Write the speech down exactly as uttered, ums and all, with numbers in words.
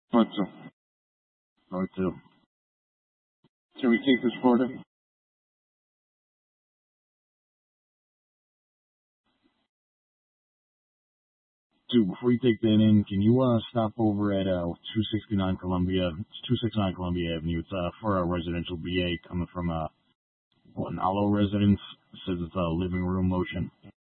What's up? Or two. Should we take this further? Dude, before you take that in, can you uh stop over at uh two sixty-nine Columbia? It's two sixty-nine Columbia Avenue. It's uh for a residential B A coming from uh what, an Alo residence. It says it's a living room motion.